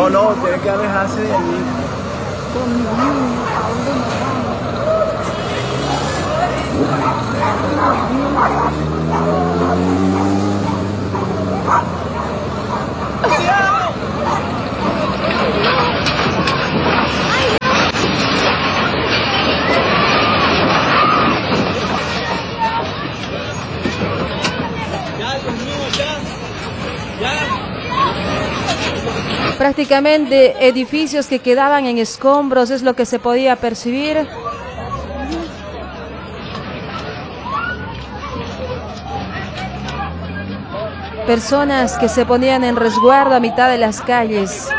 No, no, tiene que alejarse de allí. Prácticamente edificios que quedaban en escombros es lo que se podía percibir. Personas que se ponían en resguardo a mitad de las calles.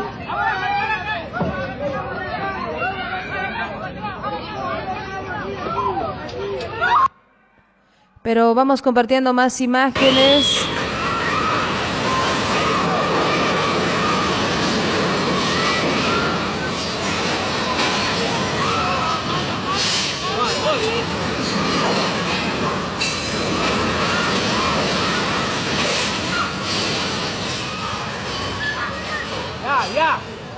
Pero vamos compartiendo más imágenes. Ya.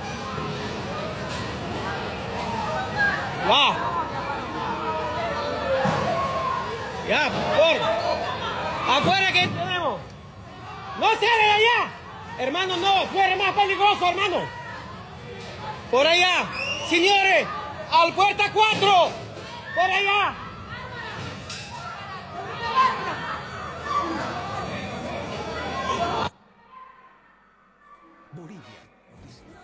Ya, por afuera que tenemos. No sale de allá. Hermano, no, afuera es más peligroso, hermano. Por allá. Señores, al puerta 4. Por allá.